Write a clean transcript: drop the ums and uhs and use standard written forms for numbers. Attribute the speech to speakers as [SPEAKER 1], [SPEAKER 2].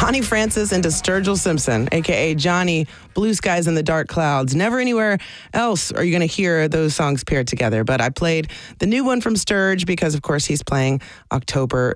[SPEAKER 1] Donnie Francis into Sturgill Simpson, a.k.a. Johnny, Blue Skies in the Dark Clouds. Never anywhere else are you going to hear those songs paired together. But I played the new one from Sturge because, of course, he's playing October